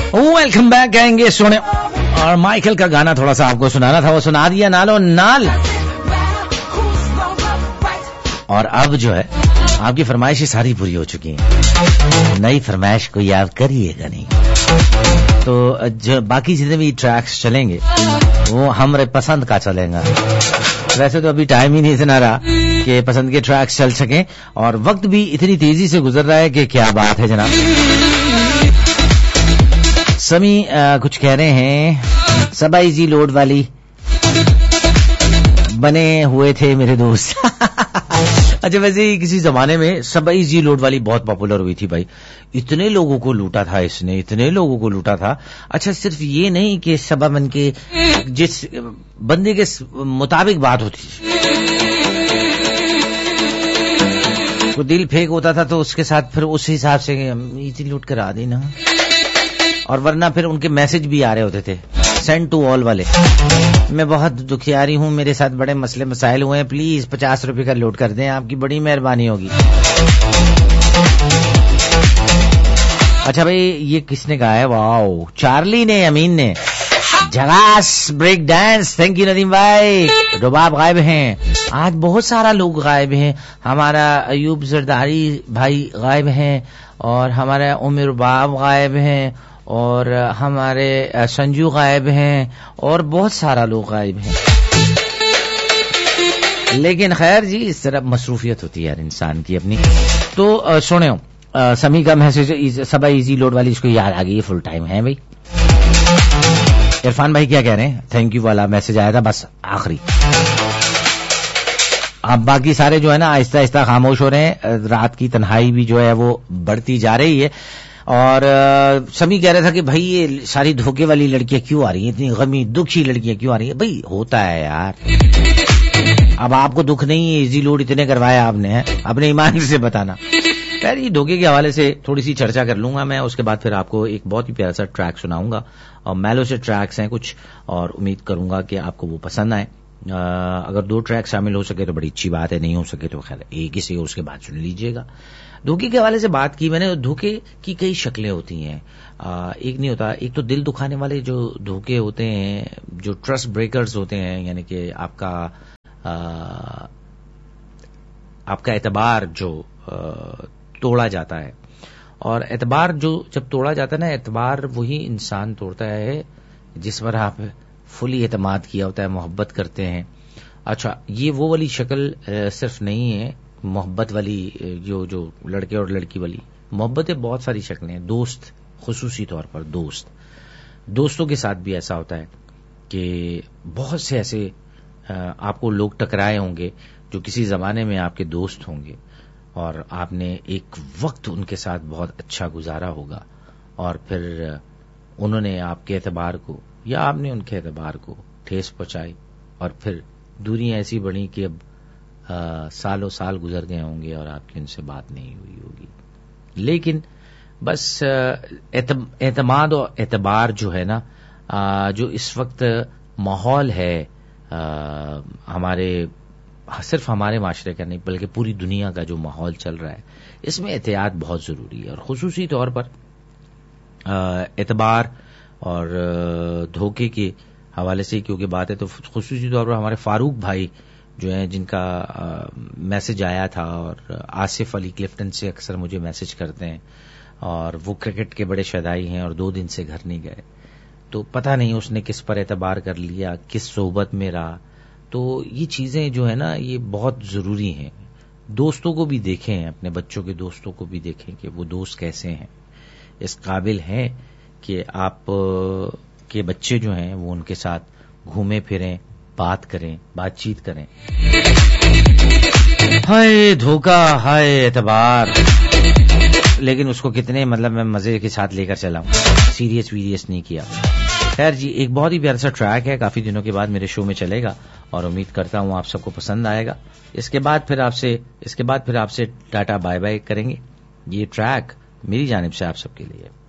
Welcome back कहेंगे सुने। और माइकल का गाना थोड़ा सा आपको सुनाना था, वो सुना दिया नालो नाल। और अब जो है आपकी फरमाइशें सारी पूरी हो चुकी हैं, नई फरमाइश कोई आप करिएगा नहीं। तो जो बाकी जितने भी ट्रैक्स चलेंगे वो हमारे पसंद का चलेगा। वैसे तो अभी टाइम ही नहीं इतना रहा कि पसंद के ट्रैक्स चल सकें, और वक्त भी इतनी तेजी से गुजर रहा है कि क्या बात है जनाब। समी कुछ कह रहे हैं, सबा इजी लोड वाली बने हुए थे मेरे दोस्त। अच्छा, वैसे ही किसी जमाने में सबा इजी लोड वाली बहुत पॉपुलर हुई थी भाई, इतने लोगों को लूटा था इसने, इतने लोगों को लूटा था। अच्छा, सिर्फ ये नहीं कि सबा बन के जिस बंदे के मुताबिक बात होती थी, को दिल फेंक होता था तो उसके साथ फिर उस हिसाब से इजी लोड करा देना, और वरना फिर उनके मैसेज भी आ रहे होते थे सेंड टू ऑल वाले, मैं बहुत दुखियारी हूं, मेरे साथ बड़े मसले मसाइल हुए हैं, प्लीज 50 रुपए का लोड कर दें, आपकी बड़ी मेहरबानी होगी। अच्छा भाई, ये किसने गाया है? वाओ, चार्ली ने, अमीन ने। झगास break dance, thank you Nadeem भाई। रुबाब गायब हैं, आज बहुत सारा लोग गायब हैं। हमारा अयूब जरदारी भाई गायब हैं, और हमारा उमर बाब गायब हैं, और हमारे संजू गायब हैं, और बहुत सारा लोग गायब हैं। लेकिन खैर जी, इस तरह मसरूफियत होती है यार इंसान की अपनी। तो सुने, समी का मैसेज सबा इजी लोड वाली, इसको याद आ गई, फुल टाइम है भाई। इरफान भाई क्या कह रहे हैं? थैंक यू वाला मैसेज आया था बस आखिरी। अब बाकी सारे जो है ना आहिस्ता आहिस्ता खामोश हो रहे हैं, रात की तन्हाई भी जो है वो बढ़ती जा रही है। और समी कह रहा था कि भाई ये सारी धोखे वाली लड़कियां क्यों आ रही हैं, इतनी गमी दुखी लड़कियां क्यों आ रही हैं? भाई होता है यार, अब आपको दुख नहीं है, इजी लोड इतने करवाया आपने, है अपने ईमान से बताना। खैर, ये धोखे के हवाले से थोड़ी सी चर्चा कर लूंगा मैं, उसके बाद फिर आपको एक बहुत ही प्यारा सा ट्रैक सुनाऊंगा, और मेलो से ट्रैक्स हैं कुछ, और उम्मीद करूंगा कि आपको वो पसंद आए। अगर 2 ट्रैक शामिल हो सके तो बड़ी अच्छी बात है, नहीं हो सके तो खैर एक ही से उसके बाद सुन लीजिएगा। धोखे के हवाले से बात की मैंने, धोखे की कई शक्लें होती हैं, एक नहीं होता। एक तो दिल दुखाने वाले जो धोखे होते हैं, जो ट्रस्ट ब्रेकर्स होते हैं, यानी कि आपका एतबार जो तोड़ा जाता है। और एतबार जो जब तोड़ा जाता है ना, एतबार वही इंसान तोड़ता है जिस पर आप फुली एतमाद किया होता है, मोहब्बत करते हैं। अच्छा, ये वो वाली शक्ल सिर्फ नहीं है मोहब्बत वाली, जो लड़के और लड़की वाली मोहब्बतें बहुत सारी शक्लें हैं। दोस्त, खुसूसी तौर पर दोस्तों के साथ भी ऐसा होता है कि बहुत से ऐसे आपको लोग टकराए होंगे जो किसी जमाने में आपके दोस्त होंगे, और आपने एक वक्त उनके साथ बहुत अच्छा गुजारा होगा, और फिर उन्होंने आपके एतबार को या आपने उनके एतबार को ठेस पहुंचाई, और फिर दूरियां ऐसी बढ़ी कि अब सालों साल गुजर गए होंगे और आपकी उनसे बात नहीं हुई होगी। लेकिन बस एतमाद और एतबार जो है ना, जो इस वक्त माहौल है सिर्फ हमारे माशरे का नहीं बल्कि पूरी दुनिया का जो माहौल चल रहा है, इसमें एहतियात बहुत जरूरी है। और खुसूसी तौर पर एतबार और धोखे के हवाले से क्योंकि बात है, तो खुसूसी तौर पर हमारे फारूक भाई जो हैं, जिनका मैसेज आया था, और आसिफ अली क्लिफ्टन से अक्सर मुझे मैसेज करते हैं, और वो क्रिकेट के बड़े शदाई हैं और 2 दिन से घर नहीं गए, तो पता नहीं उसने किस पर एतबार कर लिया, किस सोबत में रहा। तो ये चीजें जो है ना, ये बहुत जरूरी हैं। दोस्तों को भी देखें, अपने बच्चों के दोस्तों को भी देखें कि वो दोस्त कैसे हैं, इस काबिल हैं कि आप के बच्चे जो हैं वो उनके साथ घूमे फिरें, बात करें, बातचीत करें। हाय धोखा, हाय एतबार, लेकिन उसको कितने मतलब मैं मजे के साथ लेकर चला हूं, सीरियस नहीं किया। खैर जी, एक बहुत ही प्यारा सा ट्रैक है, काफी दिनों के बाद मेरे शो में चलेगा, और उम्मीद करता हूं आप सबको पसंद आएगा। इसके बाद फिर आपसे टाटा बाय बाय करेंगे। ये ट्रैक मेरी जानिब से आप सबके लिए।